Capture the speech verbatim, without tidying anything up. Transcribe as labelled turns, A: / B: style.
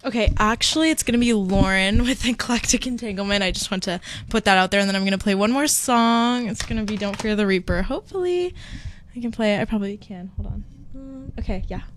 A: Okay, actually, it's gonna be Lauren with Eclectic Entanglement. I just want to put that out there, and then I'm gonna play one more song. It's gonna be Don't Fear the Reaper. Hopefully, I can play it. I probably can. Hold on. Um, okay, yeah.